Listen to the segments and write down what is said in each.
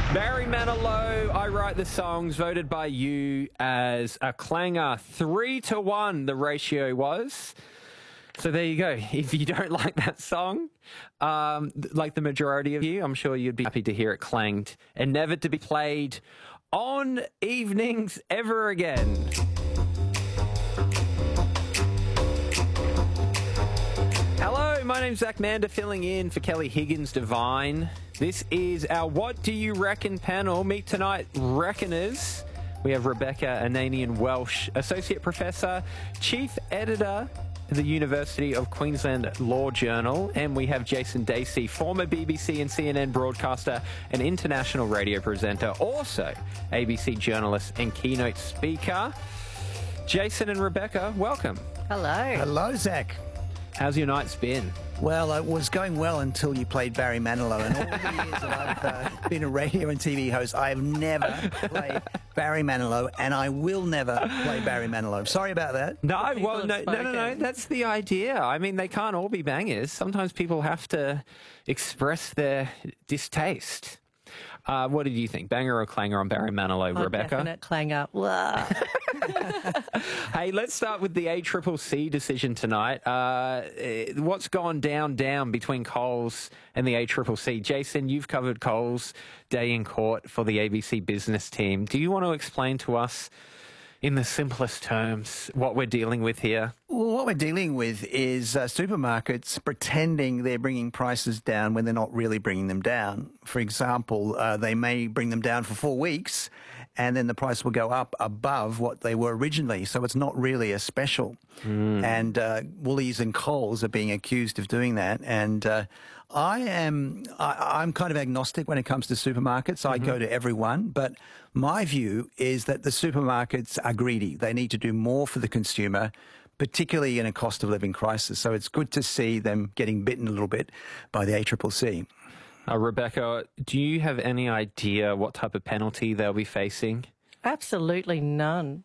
Barry Manilow, I Write the Songs, voted by you as a clanger. 3-1 the ratio was. So there you go. If you don't like that song, like the majority of you, I'm sure you'd be happy to hear it clanged and never to be played on evenings ever again. Hello, my name's Zach Mander, filling in for Kelly Higgins-Devine. This is our What Do You Reckon panel. Meet tonight, Reckoners. We have Rebecca Ananian-Welsh, Associate Professor, Chief Editor at the University of Queensland Law Journal. And we have Jason Dacey, former BBC and CNN broadcaster and international radio presenter, also ABC journalist and keynote speaker. Jason and Rebecca, welcome. Hello. Hello, Zach. How's your night's been? Well, it was going well until you played Barry Manilow. And all the years that I've been a radio and TV host, I have never played Barry Manilow, and I will never play Barry Manilow. Sorry about that. No, well, no. That's the idea. I mean, they can't all be bangers. Sometimes people have to express their distaste. What did you think? Banger or clanger on Barry Manilow, Rebecca? Definite clanger. Hey, let's start with the ACCC decision tonight. What's gone down between Coles and the ACCC? Jason, you've covered Coles Day in Court for the ABC Business team. Do you want to explain to us, in the simplest terms, what we're dealing with here? Well, what we're dealing with is supermarkets pretending they're bringing prices down when they're not really bringing them down. For example, they may bring them down for 4 weeks, and then the price will go up above what they were originally. So it's not really a special. And Woolies and Coles are being accused of doing that. And I'm kind of agnostic when it comes to supermarkets. I go to everyone, but my view is that the supermarkets are greedy. They need to do more for the consumer, particularly in a cost of living crisis. So it's good to see them getting bitten a little bit by the ACCC. Rebecca, do you have any idea what type of penalty they'll be facing? Absolutely none.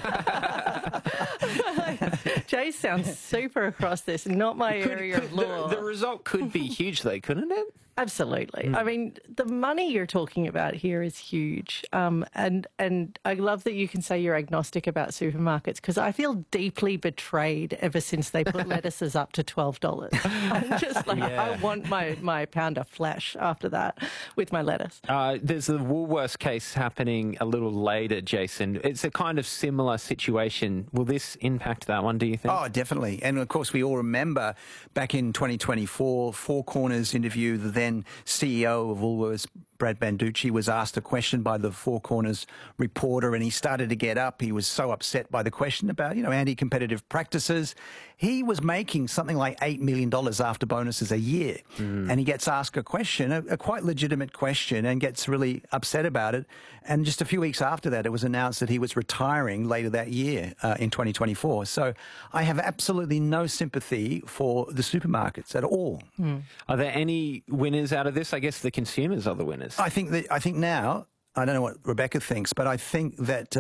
Jay sounds super across this, not my area of law. The result could be huge, though, couldn't it? Absolutely. I mean, the money you're talking about here is huge. And I love that you can say you're agnostic about supermarkets, because I feel deeply betrayed ever since they put lettuces up to $12. I'm just like, I want my pound of flesh after that with my lettuce. There's the Woolworths case happening a little later, Jason. It's a kind of similar situation. Will this impact that one, do you think? Oh, definitely. And of course, we all remember back in 2024, Four Corners interview, the then CEO of Woolworths, Brad Banducci, was asked a question by the Four Corners reporter, and he started to get up. He was so upset by the question about, anti-competitive practices. He was making something like $8 million after bonuses a year. And he gets asked a question, a quite legitimate question, and gets really upset about it. And just a few weeks after that, it was announced that he was retiring later that year in 2024. So I have absolutely no sympathy for the supermarkets at all. Are there any winners out of this? I guess the consumers are the winners. I think now, I don't know what Rebecca thinks, but I think that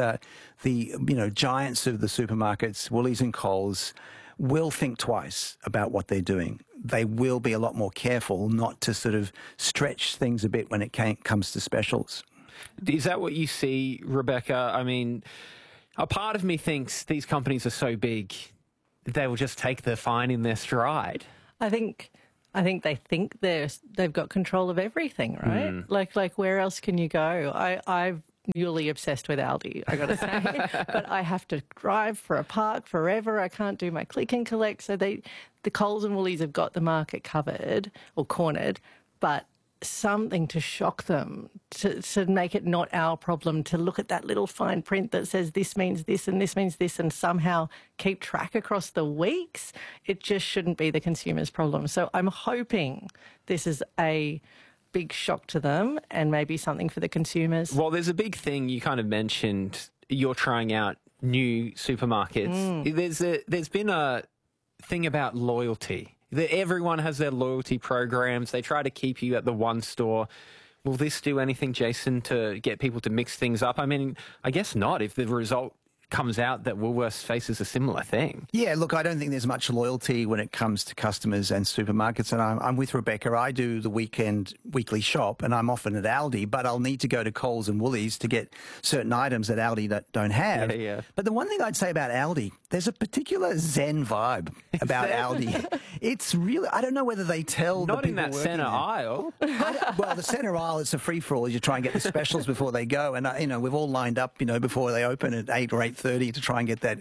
the giants of the supermarkets, Woolies and Coles, will think twice about what they're doing. They will be a lot more careful not to sort of stretch things a bit when it comes to specials. Is that what you see, Rebecca? I mean, a part of me thinks these companies are so big, they will just take the fine in their stride. I think they think they've got control of everything, right? Like where else can you go? I'm newly obsessed with Aldi, I got to say, but I have to drive for a park forever. I can't do my click and collect. So the Coles and Woolies have got the market covered or cornered, but something to shock them, to make it not our problem, to look at that little fine print that says this means this and this means this, and somehow keep track across the weeks. It just shouldn't be the consumer's problem. So I'm hoping this is a big shock to them and maybe something for the consumers. Well, there's a big thing you kind of mentioned. You're trying out new supermarkets. There's been a thing about loyalty. Everyone has their loyalty programs. They try to keep you at the one store. Will this do anything, Jason, to get people to mix things up? I mean, I guess not if the result comes out that Woolworths faces a similar thing. Yeah, look, I don't think there's much loyalty when it comes to customers and supermarkets. And I'm with Rebecca. I do the weekly shop, and I'm often at Aldi, but I'll need to go to Coles and Woolies to get certain items that Aldi don't have. Yeah. But the one thing I'd say about Aldi, there's a particular zen vibe about Aldi. It's really, I don't know whether they tell the Not people in that working centre there. aisle. Well, the centre aisle is a free-for-all. You try and get the specials before they go. And, we've all lined up, before they open at 8 or 8:30 to try and get that,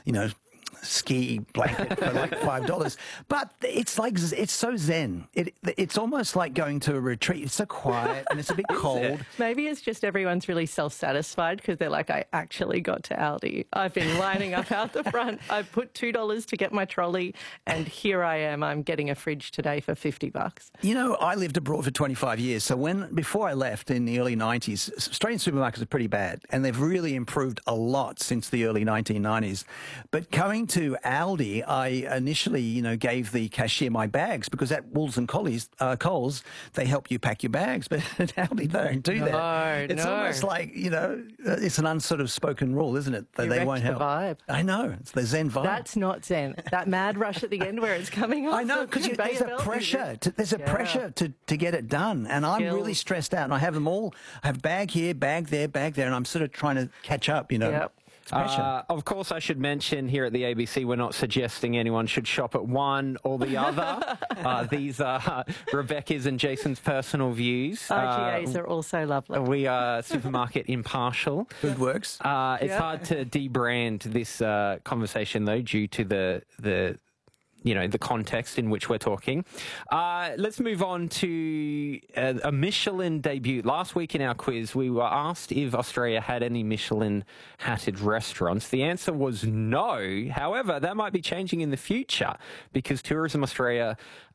ski blanket for like $5. But it's so zen. It's almost like going to a retreat. It's so quiet and it's a bit cold. Maybe it's just everyone's really self-satisfied because they're like, I actually got to Aldi. I've been lining up out the front. I put $2 to get my trolley, and here I am. I'm getting a fridge today for $50. I lived abroad for 25 years. So before I left in the early 90s, Australian supermarkets are pretty bad, and they've really improved a lot since the early 1990s. But coming to Aldi, I initially, gave the cashier my bags, because at Woolworths and Coles, they help you pack your bags. But at Aldi, they don't do that. It's almost like, it's an unsort of spoken rule, isn't it? That they won't help. The vibe. I know. It's the zen vibe. That's not zen. That mad rush at the end where it's coming off. I know, because there's a pressure. There's a pressure to get it done. And I'm really stressed out. And I have them all. I have bag here, bag there, and I'm sort of trying to catch up, Yep. Of course, I should mention here at the ABC, we're not suggesting anyone should shop at one or the other. These are Rebecca's and Jason's personal views. IGAs are also lovely. We are supermarket impartial. Good works. It's hard to debrand this conversation, though, due to the context in which we're talking. Let's move on to a Michelin debut. Last week in our quiz, we were asked if Australia had any Michelin-hatted restaurants. The answer was no. However, that might be changing in the future, because Tourism Australia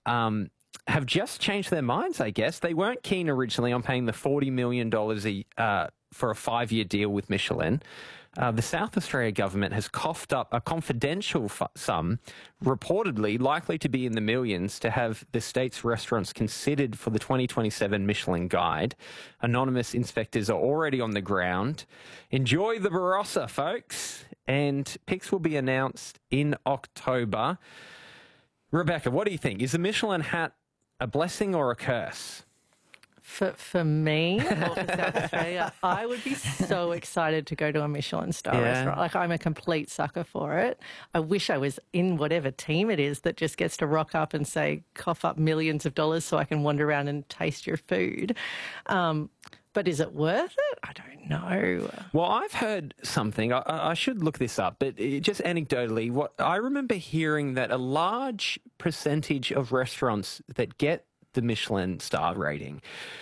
have just changed their minds, I guess. They weren't keen originally on paying the $40 million for a 5-year deal with Michelin. The South Australia government has coughed up a confidential sum, reportedly likely to be in the millions, to have the state's restaurants considered for the 2027 Michelin Guide. Anonymous inspectors are already on the ground. Enjoy the Barossa, folks. And picks will be announced in October. Rebecca, what do you think? Is the Michelin hat a blessing or a curse? For me, or for South Australia, I would be so excited to go to a Michelin star restaurant. Like, I'm a complete sucker for it. I wish I was in whatever team it is that just gets to rock up and say, cough up millions of dollars so I can wander around and taste your food. But is it worth it? I don't know. Well, I've heard something. I should look this up, but just anecdotally, what I remember hearing that a large percentage of restaurants that get the Michelin star rating,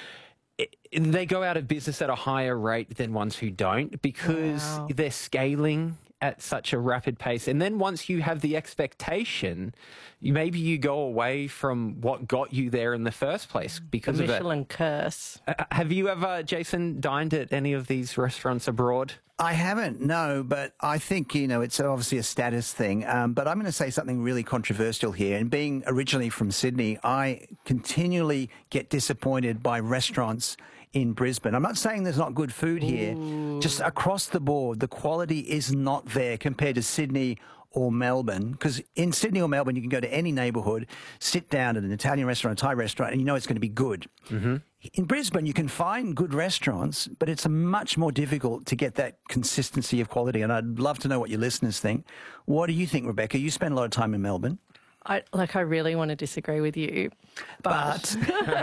they go out of business at a higher rate than ones who don't, because they're scaling at such a rapid pace. And then once you have the expectation, maybe you go away from what got you there in the first place because of it. Michelin curse. Have you ever, Jason, dined at any of these restaurants abroad? I haven't, no, but I think, it's obviously a status thing. But I'm going to say something really controversial here. And being originally from Sydney, I continually get disappointed by restaurants in Brisbane. I'm not saying there's not good food here. Just across the board, the quality is not there compared to Sydney or Melbourne. Because in Sydney or Melbourne, you can go to any neighbourhood, sit down at an Italian restaurant, a Thai restaurant, and you know it's going to be good. Mm-hmm. In Brisbane, you can find good restaurants, but it's much more difficult to get that consistency of quality. And I'd love to know what your listeners think. What do you think, Rebecca? You spend a lot of time in Melbourne. I really want to disagree with you, but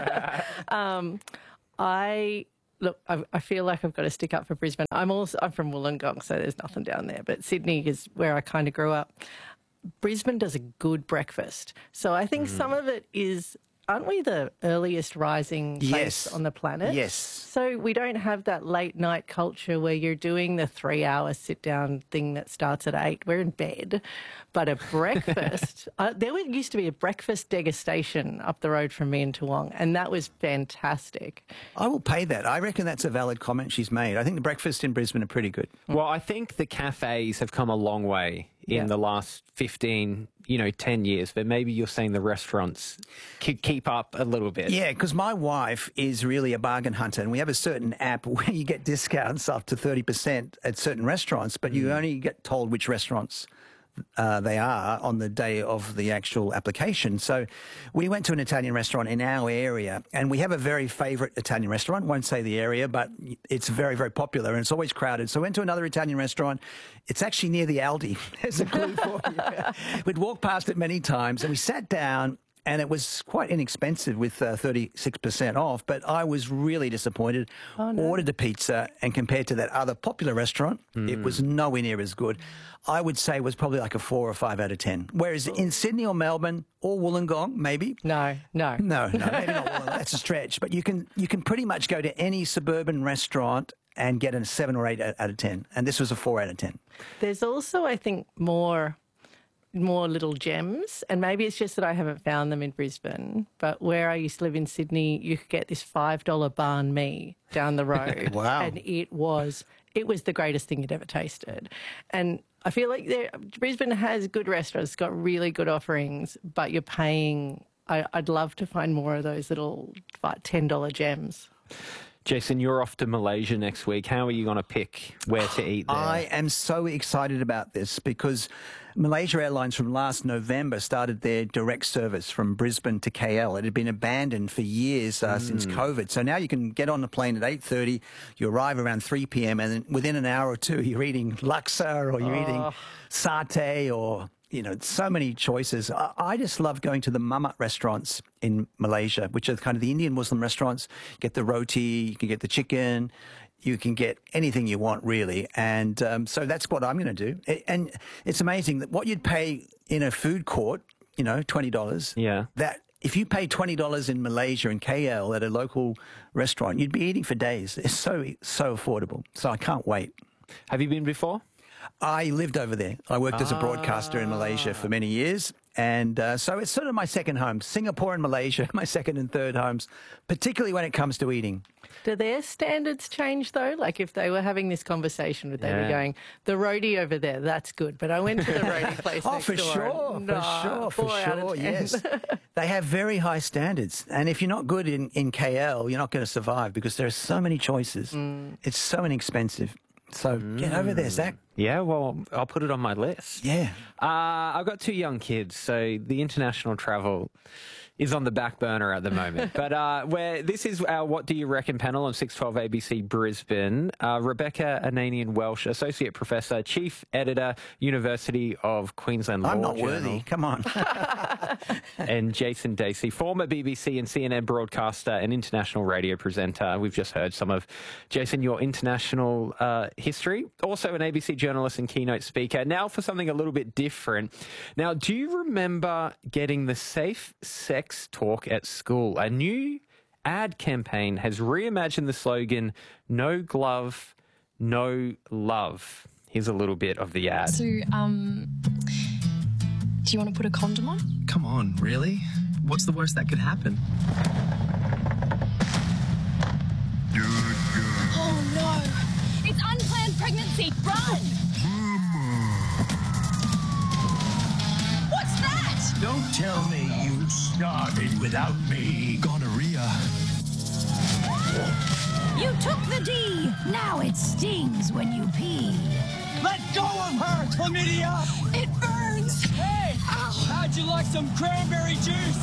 I feel like I've got to stick up for Brisbane. I'm from Wollongong, so there's nothing down there, but Sydney is where I kind of grew up. Brisbane does a good breakfast, so I think some of it is. Aren't we the earliest rising place on the planet? Yes. So we don't have that late night culture where you're doing the 3-hour sit down thing that starts at 8. We're in bed. But a breakfast, there used to be a breakfast degustation up the road from me in Toowong, and that was fantastic. I will pay that. I reckon that's a valid comment she's made. I think the breakfast in Brisbane are pretty good. Well, I think the cafes have come a long way in the last 15, 10 years, but maybe you're saying the restaurants keep up a little bit. Yeah, because my wife is really a bargain hunter, and we have a certain app where you get discounts up to 30% at certain restaurants, but you only get told which restaurants they are on the day of the actual application. So we went to an Italian restaurant in our area, and we have a very favourite Italian restaurant. Won't say the area, but it's very, very popular, and it's always crowded. So we went to another Italian restaurant. It's actually near the Aldi. There's a clue for you. We'd walked past it many times, and we sat down, and it was quite inexpensive with 36% off, but I was really disappointed. Oh, no. Ordered a pizza, and compared to that other popular restaurant, it was nowhere near as good. I would say it was probably like a 4 or 5 out of 10. Whereas in Sydney or Melbourne or Wollongong, maybe. No, maybe not Wollongong. That's a stretch. But you can pretty much go to any suburban restaurant and get a 7 or 8 out of 10. And this was a 4 out of 10. There's also, I think, more little gems, and maybe it's just that I haven't found them in Brisbane, but where I used to live in Sydney, you could get this $5 banh mi down the road. Wow. And it was the greatest thing you'd ever tasted. And I feel like Brisbane has good restaurants, got really good offerings, but you're paying. I'd love to find more of those little $10 gems. Jason, you're off to Malaysia next week. How are you going to pick where to eat there? I am so excited about this because Malaysia Airlines from last November started their direct service from Brisbane to KL. It had been abandoned for years since COVID. So now you can get on the plane at 8:30, you arrive around 3 p.m. and then within an hour or two you're eating laksa or you're eating satay or... so many choices. I just love going to the mamak restaurants in Malaysia, which are kind of the Indian Muslim restaurants. You get the roti, you can get the chicken, you can get anything you want, really. And so that's what I'm going to do. And it's amazing that what you'd pay in a food court, $20. Yeah. That if you pay $20 in Malaysia and KL at a local restaurant, you'd be eating for days. It's so affordable. So I can't wait. Have you been before? I lived over there. I worked as a broadcaster in Malaysia for many years. And so it's sort of my second home. Singapore and Malaysia, my second and third homes, particularly when it comes to eating. Do their standards change, though? Like if they were having this conversation, would they be going, the roadie over there, that's good, but I went to the roadie place next door. For sure, yes. They have very high standards. And if you're not good in KL, you're not going to survive because there are so many choices. It's so inexpensive. So get over there, Zach. Yeah, well, I'll put it on my list. Yeah. I've got 2 young kids, so the international travel is on the back burner at the moment. But this is our What Do You Reckon panel on 612 ABC Brisbane. Rebecca Ananian-Welsh, Associate Professor, Chief Editor, University of Queensland Law I'm not Journal. worthy. Come on. And Jason Dacey, former BBC and CNN broadcaster and international radio presenter. We've just heard some of, Jason, your international history. Also an ABC journalist and keynote speaker. Now for something a little bit different. Now, do you remember getting the Safe Sex Talk at school? A new ad campaign has reimagined the slogan, "No glove, no love." Here's a little bit of the ad. So, do you want to put a condom on? Come on, really? What's the worst that could happen? Oh no! It's unplanned pregnancy! Run! What's that? Don't tell me you started without me. Gonorrhea. You took the D. Now it stings when you pee. Let go of her, chlamydia! It burns! Hey! Ow. How'd you like some cranberry juice?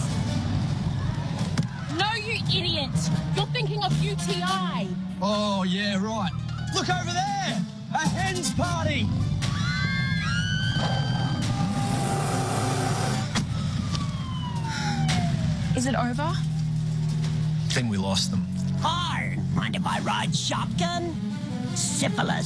No, you idiot! You're thinking of UTI! Oh, yeah, right. Look over there! A hen's party! Is it over? Think we lost them. Hi, mind if I ride shotgun? Syphilis